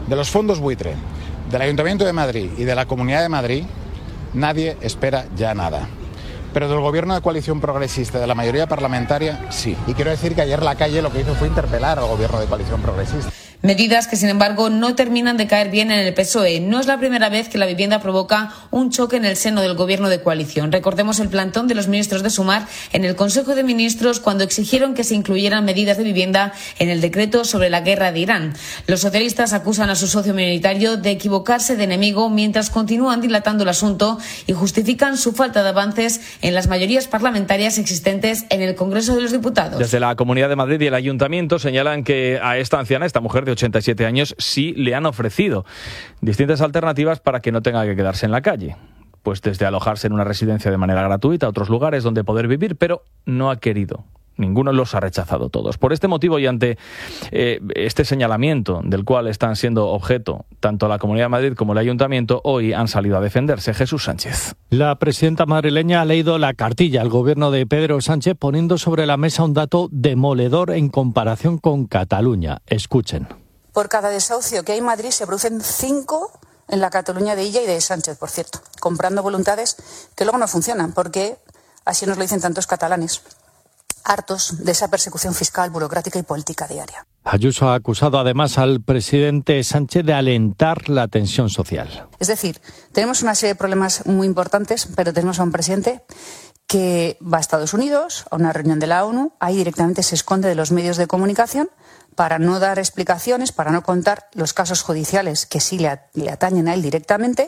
De los fondos buitre, del Ayuntamiento de Madrid y de la Comunidad de Madrid, nadie espera ya nada. Pero del gobierno de coalición progresista, de la mayoría parlamentaria, sí. Y quiero decir que ayer la calle lo que hizo fue interpelar al gobierno de coalición progresista. Medidas que, sin embargo, no terminan de caer bien en el PSOE. No es la primera vez que la vivienda provoca un choque en el seno del gobierno de coalición. Recordemos el plantón de los ministros de Sumar en el Consejo de Ministros cuando exigieron que se incluyeran medidas de vivienda en el decreto sobre la guerra de Irán. Los socialistas acusan a su socio minoritario de equivocarse de enemigo mientras continúan dilatando el asunto y justifican su falta de avances en las mayorías parlamentarias existentes en el Congreso de los Diputados. Desde la Comunidad de Madrid y el Ayuntamiento señalan que a esta anciana, esta mujer de 87 años, sí le han ofrecido distintas alternativas para que no tenga que quedarse en la calle. Pues desde alojarse en una residencia de manera gratuita a otros lugares donde poder vivir, pero no ha querido. Ninguno los ha rechazado todos. Por este motivo y ante este señalamiento del cual están siendo objeto tanto la Comunidad de Madrid como el Ayuntamiento, hoy han salido a defenderse. Jesús Sánchez. La presidenta madrileña ha leído la cartilla al gobierno de Pedro Sánchez poniendo sobre la mesa un dato demoledor en comparación con Cataluña. Escuchen. Por cada desahucio que hay en Madrid se producen 5 en la Cataluña de Illa y de Sánchez, por cierto, comprando voluntades que luego no funcionan, porque así nos lo dicen tantos catalanes, hartos de esa persecución fiscal, burocrática y política diaria. Ayuso ha acusado además al presidente Sánchez de alentar la tensión social. Es decir, tenemos una serie de problemas muy importantes, pero tenemos a un presidente que va a Estados Unidos, a una reunión de la ONU, ahí directamente se esconde de los medios de comunicación para no dar explicaciones, para no contar los casos judiciales que sí le atañen a él directamente.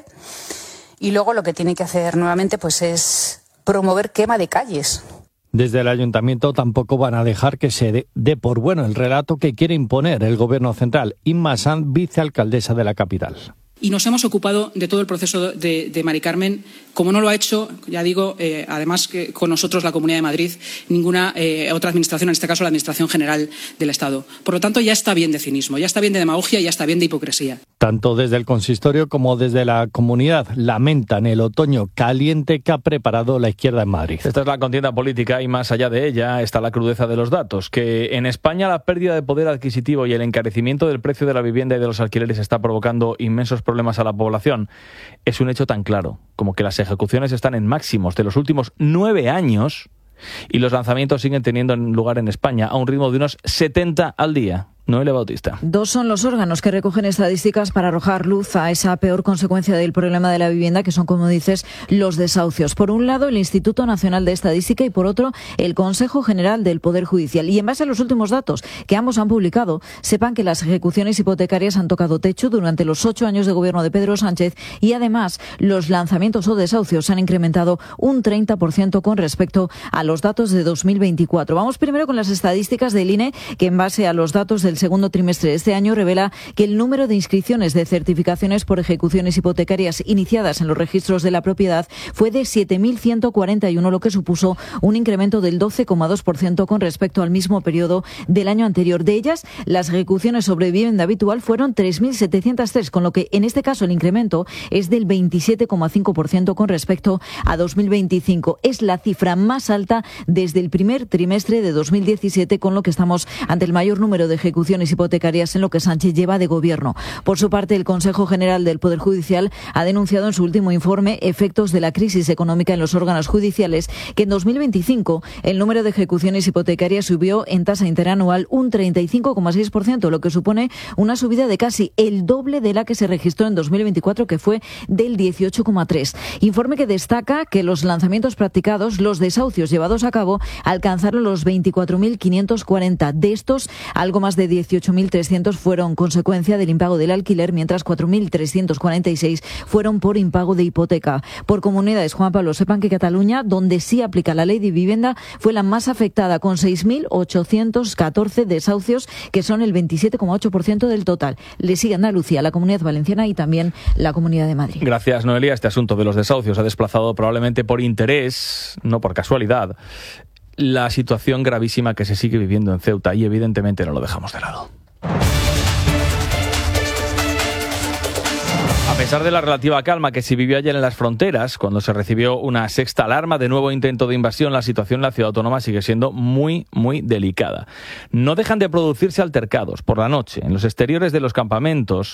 Y luego lo que tiene que hacer nuevamente pues es promover quema de calles. Desde el Ayuntamiento tampoco van a dejar que se dé por bueno el relato que quiere imponer el Gobierno central. Inma Sanz, vicealcaldesa de la capital. Y nos hemos ocupado de todo el proceso de Mari Carmen, como no lo ha hecho, ya digo, además que con nosotros la Comunidad de Madrid, ninguna otra administración, en este caso la Administración General del Estado. Por lo tanto, ya está bien de cinismo, ya está bien de demagogia, ya está bien de hipocresía. Tanto desde el consistorio como desde la comunidad lamentan el otoño caliente que ha preparado la izquierda en Madrid. Esta es la contienda política y más allá de ella está la crudeza de los datos, que en España la pérdida de poder adquisitivo y el encarecimiento del precio de la vivienda y de los alquileres está provocando inmensos problemas a la población. Es un hecho tan claro como que las ejecuciones están en máximos de los últimos 9 años y los lanzamientos siguen teniendo lugar en España a un ritmo de unos 70 al día. Noelia Bautista. 2 son los órganos que recogen estadísticas para arrojar luz a esa peor consecuencia del problema de la vivienda, que son, como dices, los desahucios. Por un lado, el Instituto Nacional de Estadística y, por otro, el Consejo General del Poder Judicial. Y en base a los últimos datos que ambos han publicado, sepan que las ejecuciones hipotecarias han tocado techo durante los 8 años de gobierno de Pedro Sánchez y, además, los lanzamientos o desahucios se han incrementado un 30% con respecto a los datos de 2024. Vamos primero con las estadísticas del INE, que en base a los datos del segundo trimestre de este año revela que el número de inscripciones de certificaciones por ejecuciones hipotecarias iniciadas en los registros de la propiedad fue de 7.141, lo que supuso un incremento del 12,2% con respecto al mismo periodo del año anterior. De ellas, las ejecuciones sobre vivienda habitual fueron 3.703, con lo que en este caso el incremento es del 27,5% con respecto a 2025. Es la cifra más alta desde el primer trimestre de 2017, con lo que estamos ante el mayor número de ejecuciones hipotecarias en lo que Sánchez lleva de gobierno. Por su parte, el Consejo General del Poder Judicial ha denunciado en su último informe efectos de la crisis económica en los órganos judiciales, que en 2025 el número de ejecuciones hipotecarias subió en tasa interanual un 35,6%, lo que supone una subida de casi el doble de la que se registró en 2024, que fue del 18,3%. Informe que destaca que los lanzamientos practicados, los desahucios llevados a cabo, alcanzaron los 24.540. De estos, algo más de 18.300 fueron consecuencia del impago del alquiler, mientras 4.346 fueron por impago de hipoteca. Por comunidades, Juan Pablo, sepan que Cataluña, donde sí aplica la ley de vivienda, fue la más afectada, con 6.814 desahucios, que son el 27,8% del total. Le sigue Andalucía, la Comunidad Valenciana y también la Comunidad de Madrid. Gracias, Noelia. Este asunto de los desahucios ha desplazado probablemente por interés, no por casualidad, la situación gravísima que se sigue viviendo en Ceuta, y evidentemente no lo dejamos de lado. A pesar de la relativa calma que se vivió ayer en las fronteras, cuando se recibió una sexta alarma de nuevo intento de invasión, la situación en la ciudad autónoma sigue siendo muy, muy delicada. No dejan de producirse altercados por la noche en los exteriores de los campamentos